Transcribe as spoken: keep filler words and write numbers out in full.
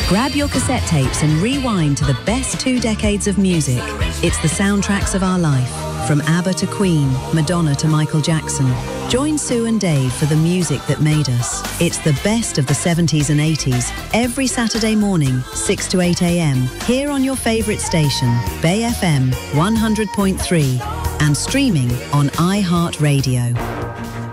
Grab your cassette tapes and rewind to the best two decades of music. It's the soundtracks of our life, from ABBA to Queen, Madonna to Michael Jackson. Join Sue and Dave for the music that made us. It's the best of the seventies and eighties, every Saturday morning, six to eight a m, here on your favourite station, Bay F M one hundred point three, and streaming on iHeartRadio.